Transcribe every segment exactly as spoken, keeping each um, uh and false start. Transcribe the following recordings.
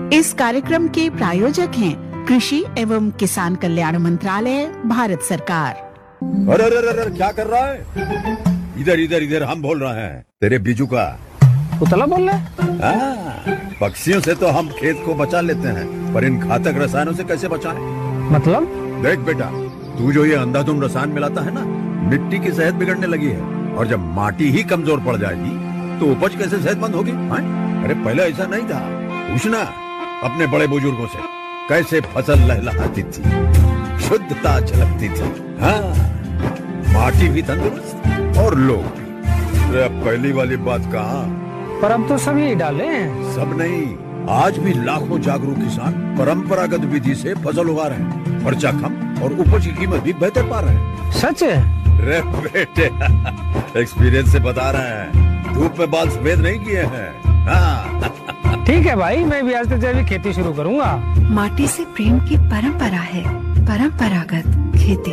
इस कार्यक्रम के प्रायोजक हैं कृषि एवं किसान कल्याण मंत्रालय, भारत सरकार। अरे अरे अरे क्या कर रहा है? इधर इधर इधर हम बोल रहे हैं तेरे बीजू का। उतला बोल रहा है? हाँ, पक्षियों से तो हम खेत को बचा लेते हैं, पर इन घातक रसायनों से कैसे बचाएं? मतलब? देख बेटा, तू जो ये अंधाधुंध रसायन मिलाता है ना, मिट्टी की सेहत बिगड़ने लगी है। और जब माटी ही कमजोर पड़ जाएगी तो उपज कैसे सेहतमंद होगी? हाँ? अरे पहले ऐसा नहीं था। पूछना अपने बड़े बुजुर्गों से, कैसे फसल लहलहाती थी, शुद्धता झलकती थी। हाँ, माटी भी तंदुरुस्त और लोग भी। अब पहली वाली बात कहाँ? पर अब तो सभी डाले हैं। सब नहीं, आज भी लाखों जागरूक किसान परंपरागत विधि से फसल उगा रहे हैं। खर्चा कम और उपज की कीमत भी बेहतर पा रहे हैं। सच है? रे बेटे, एक्सपीरियंस से बता रहे हैं, धूप में बाल सफेद नहीं किए हैं। हाँ। ठीक है भाई, मैं भी आज से जैविक खेती शुरू करूंगा। माटी से प्रेम की परंपरा है, परंपरागत खेती।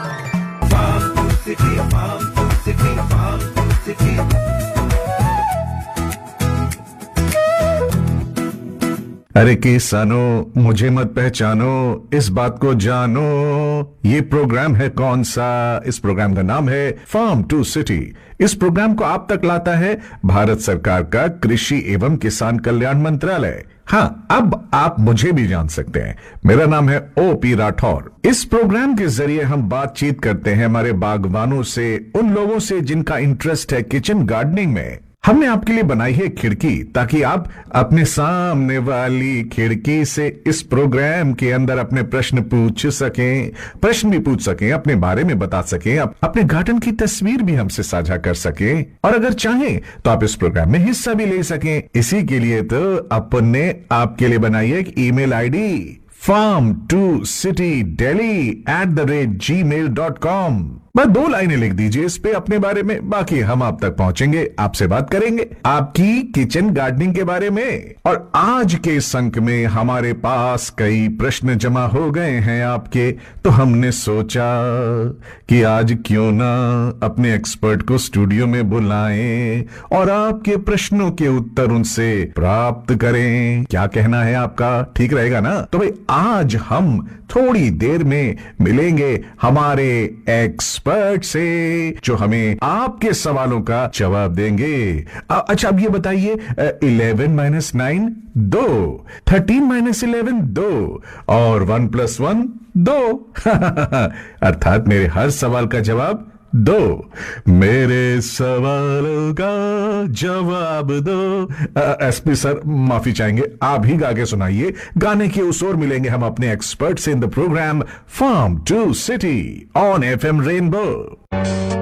अरे किसानों, मुझे मत पहचानो, इस बात को जानो, ये प्रोग्राम है कौन सा? इस प्रोग्राम का नाम है फार्म टू सिटी। इस प्रोग्राम को आप तक लाता है भारत सरकार का कृषि एवं किसान कल्याण मंत्रालय। हाँ, अब आप मुझे भी जान सकते हैं। मेरा नाम है ओ पी राठौर। इस प्रोग्राम के जरिए हम बातचीत करते हैं हमारे बागवानों से, उन लोगों से जिनका इंटरेस्ट है किचन गार्डनिंग में। हमने आपके लिए बनाई है खिड़की, ताकि आप अपने सामने वाली खिड़की से इस प्रोग्राम के अंदर अपने प्रश्न पूछ सकें, प्रश्न भी पूछ सकें, अपने बारे में बता सकें, अप, अपने गार्डन की तस्वीर भी हमसे साझा कर सकें, और अगर चाहें तो आप इस प्रोग्राम में हिस्सा भी ले सकें। इसी के लिए तो अपन ने आपके लिए बनाई है एक email ID, farm to city daily at the rate ji mail dot com. बस दो लाइनें लिख दीजिए इस पे अपने बारे में, बाकी हम आप तक पहुंचेंगे, आपसे बात करेंगे आपकी किचन गार्डनिंग के बारे में। और आज के इस अंक में हमारे पास कई प्रश्न जमा हो गए हैं आपके, तो हमने सोचा कि आज क्यों ना अपने एक्सपर्ट को स्टूडियो में बुलाएं और आपके प्रश्नों के उत्तर उनसे प्राप्त करें। क्या कहना है आपका? ठीक रहेगा ना? तो भाई आज हम थोड़ी देर में मिलेंगे हमारे एक्सपर्ट से, जो हमें आपके सवालों का जवाब देंगे। अ- अच्छा, अब ये बताइए, इलेवन माइनस नाइन दो, थर्टीन माइनस इलेवन दो, और वन प्लस वन दो। अर्थात मेरे हर सवाल का जवाब दो। मेरे सवालों का जवाब दो। एसपी सर माफी चाहेंगे, आप ही गा के सुनाइए। गाने की उस ओर मिलेंगे हम अपने एक्सपर्ट से in the programme farm to city on FM rainbow.